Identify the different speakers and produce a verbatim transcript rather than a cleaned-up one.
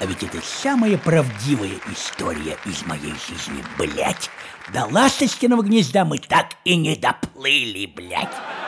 Speaker 1: А ведь это самая правдивая история из моей жизни, блядь. До Ласточкиного гнезда мы так и не доплыли, блядь.